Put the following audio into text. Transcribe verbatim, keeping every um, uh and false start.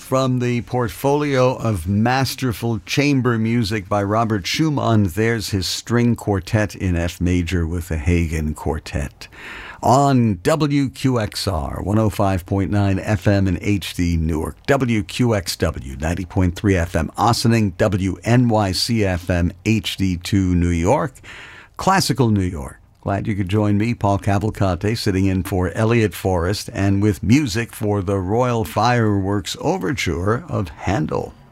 from the portfolio of masterful chamber music by Robert Schumann. There's his string quartet in F major with the Hagen Quartet. On W Q X R, one oh five point nine F M in H D Newark, W Q X W, ninety point three F M Ossining, W N Y C F M H D two New York, Classical New York. Glad you could join me, Paul Cavalcante, sitting in for Elliot Forrest, and with music for the Royal Fireworks Overture of Handel.